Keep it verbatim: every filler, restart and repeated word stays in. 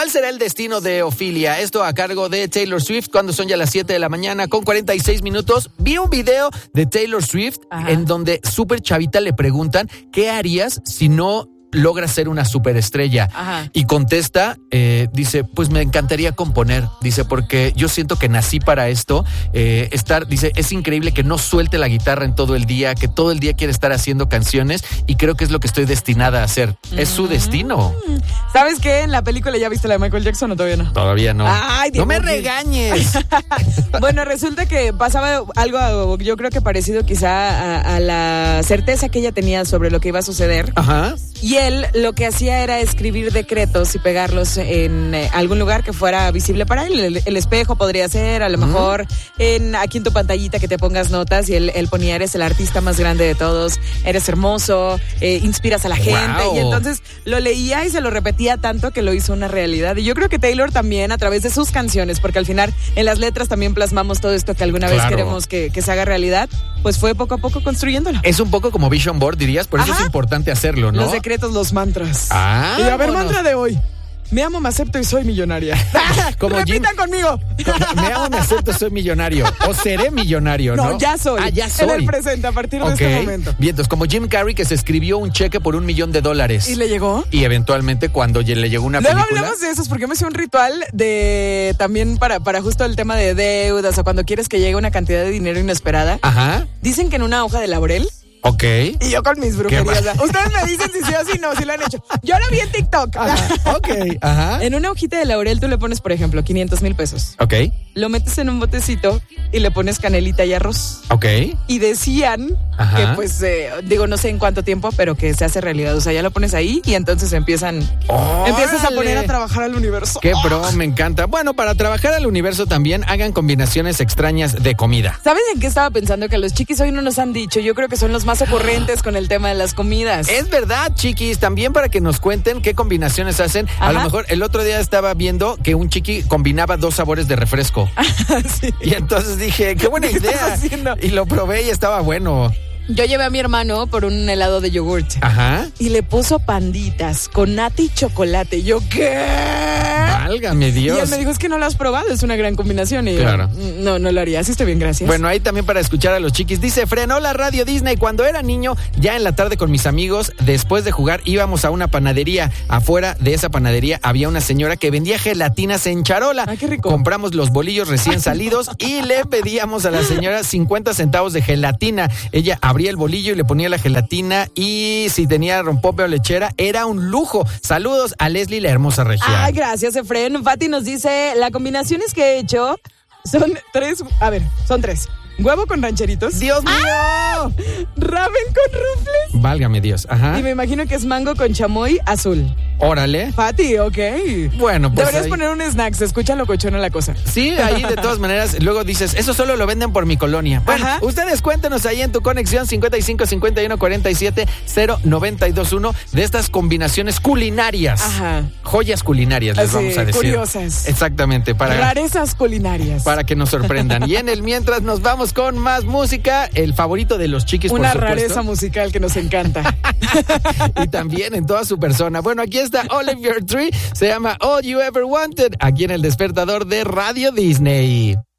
¿Cuál será el destino de Ofelia? Esto a cargo de Taylor Swift, cuando son ya las siete de la mañana con cuarenta y seis minutos. Vi un video de Taylor Swift Ajá. en donde súper chavita le preguntan, ¿qué harías si no logra ser una superestrella? Ajá. Y contesta, eh, dice, pues me encantaría componer, dice, porque yo siento que nací para esto, eh, estar, dice, es increíble que no suelte la guitarra en todo el día, que todo el día quiere estar haciendo canciones y creo que es lo que estoy destinada a hacer. Mm. Es su destino. ¿Sabes qué? En la película ya viste la de Michael Jackson o todavía no? Todavía no. Ay, no me regañes. Bueno, resulta que pasaba algo, yo creo que parecido quizá a, a la certeza que ella tenía sobre lo que iba a suceder. Ajá. Y él lo que hacía era escribir decretos y pegarlos en eh, algún lugar que fuera visible para él. El, el espejo podría ser, a lo mejor en aquí en tu pantallita que te pongas notas y él, él ponía, eres el artista más grande de todos, eres hermoso, eh, inspiras a la gente. Wow. Y entonces lo leía y se lo repetía tanto que lo hizo una realidad. Y yo creo que Taylor también, a través de sus canciones, porque al final en las letras también plasmamos todo esto que alguna claro. vez queremos que, que se haga realidad, pues fue poco a poco construyéndolo. Es un poco como Vision Board, dirías, por eso Ajá. es importante hacerlo, ¿no? Los decretos, los mantras. Ah, y a ver, bueno. mantra de hoy. Me amo, me acepto y soy millonaria. Como Repitan Jim, conmigo. Como, me amo, me acepto, soy millonario. O seré millonario, ¿no? No, ya soy. Ah, ya soy. En el presente, a partir de okay. este momento. Bien, entonces, como Jim Carrey que se escribió un cheque por un millón de dólares. ¿Y le llegó? Y eventualmente cuando le llegó una Luego película. hablamos de esos, porque me hice un ritual de también para, para justo el tema de deudas o cuando quieres que llegue una cantidad de dinero inesperada. Ajá. Dicen que en una hoja de laurel. Ok. Y yo con mis brujerías. Ustedes me dicen si sí o si no, si lo han hecho. Yo lo vi en TikTok. Ajá. Ok, ajá. En una hojita de laurel tú le pones, por ejemplo, quinientos mil pesos. Ok. Lo metes en un botecito y le pones canelita y arroz. Ok. Y decían Ajá. que pues, eh, digo, no sé en cuánto tiempo, pero que se hace realidad. O sea, ya lo pones ahí y entonces empiezan, ¡Órale! empiezas a poner a trabajar al universo. Qué pro, me encanta. Bueno, para trabajar al universo también hagan combinaciones extrañas de comida. ¿Sabes en qué estaba pensando? Que los chiquis hoy no nos han dicho. Yo creo que son los más ocurrentes con el tema de las comidas. Es verdad, chiquis, también para que nos cuenten qué combinaciones hacen. Ajá. A lo mejor el otro día estaba viendo que un chiqui combinaba dos sabores de refresco. Sí. Y entonces dije, qué buena ¿Qué idea. estás haciendo? Y lo probé y estaba bueno. Yo llevé a mi hermano por un helado de yogurt. Ajá. Y le puso panditas con nata y chocolate. Y yo, ¿qué? Válgame Dios. Y él me dijo, es que no lo has probado, es una gran combinación. Y claro. yo, no, no lo haría. Así estoy bien, gracias. Bueno, ahí también para escuchar a los chiquis. Dice, frenó la radio Disney. Cuando era niño, ya en la tarde con mis amigos, después de jugar, íbamos a una panadería. Afuera de esa panadería había una señora que vendía gelatinas en charola. Ah, qué rico. Compramos los bolillos recién salidos y le pedíamos a la señora cincuenta centavos de gelatina. Ella abría el bolillo y le ponía la gelatina y si tenía rompope o lechera, era un lujo. Saludos a Leslie, la hermosa regia. Ay, gracias, Efren. Fati nos dice, las combinaciones que he hecho son tres, a ver, son tres. Huevo con rancheritos. ¡Dios mío! ¡Ah! Ramen con rufles. Válgame Dios, ajá. Y me imagino que es mango con chamoy azul. Órale. Fati, ok. Bueno, pues deberías ahí poner un snack, se escucha locochona la cosa. Sí, ahí de todas maneras, luego dices, eso solo lo venden por mi colonia. Bueno, ajá. Ustedes cuéntenos ahí en tu conexión cincuenta y cinco, cincuenta y uno, cuarenta y siete, cero, noventa y dos, uno de estas combinaciones culinarias. Ajá. Joyas culinarias, les Así, vamos a decir. curiosas. Exactamente. Para, rarezas culinarias. Para que nos sorprendan. Y en el mientras nos vamos con más música, el favorito de los chiquis, una por supuesto. rareza musical que nos encanta. Y también en toda su persona. Bueno, aquí está Oliver Tree, se llama All You Ever Wanted, aquí en el despertador de Radio Disney.